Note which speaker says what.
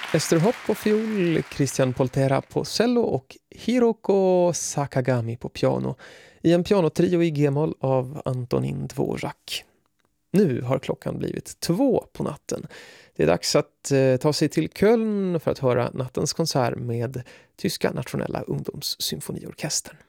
Speaker 1: Ester Hopp på fiol, Christian Poltera på cello och Hiroko Sakagami på piano i en pianotrio i G-moll av Antonin Dvorak. Nu har klockan blivit 2 på natten. Det är dags att ta sig till Köln för att höra nattens konsert med Tyska nationella ungdomssymfoniorkestern.